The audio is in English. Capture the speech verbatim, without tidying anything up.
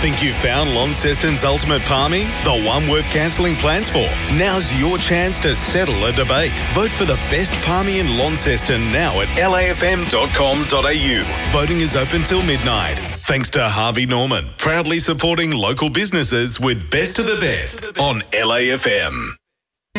Think you've found Launceston's ultimate palmy? The one worth cancelling plans for? Now's your chance to settle a debate. Vote for the best palmy in Launceston now at L A F M dot com dot a u. Voting is open till midnight. Thanks to Harvey Norman, proudly supporting local businesses with Best of the Best on L A F M.